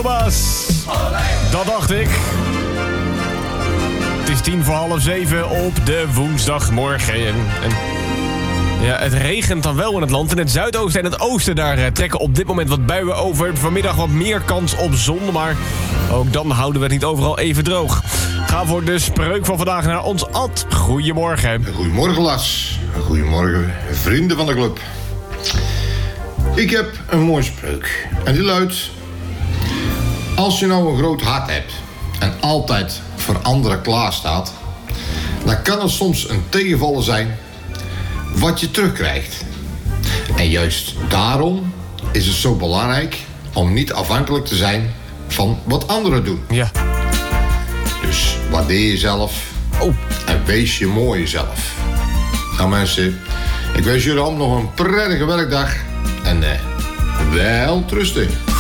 Thomas. Dat dacht ik. Het is 6:50 op de woensdagmorgen. En ja, het regent dan wel in het land. In het zuidoosten en het oosten daar trekken op dit moment wat buien over. Vanmiddag wat meer kans op zon, maar ook dan houden we het niet overal even droog. Ga voor de spreuk van vandaag naar ons Ad. Goedemorgen. Goedemorgen, Las. Goedemorgen, vrienden van de club. Ik heb een mooie spreuk. En die luidt: als je nou een groot hart hebt en altijd voor anderen klaarstaat, dan kan het soms een tegenvaller zijn wat je terugkrijgt. En juist daarom is het zo belangrijk om niet afhankelijk te zijn van wat anderen doen. Ja. Dus waardeer jezelf en wees je mooie zelf. Nou mensen, ik wens jullie allemaal nog een prettige werkdag en wel trusten.